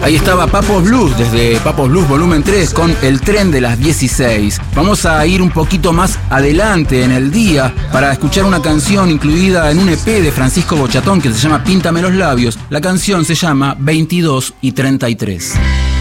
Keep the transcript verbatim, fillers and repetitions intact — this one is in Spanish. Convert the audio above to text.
Ahí estaba Papos Blues, desde Papos Blues volumen tres, con El tren de las dieciséis. Vamos a ir un poquito más adelante en el día para escuchar una canción incluida en un E P de Francisco Bochatón que se llama Píntame los labios. La canción se llama veintidós y treinta y tres.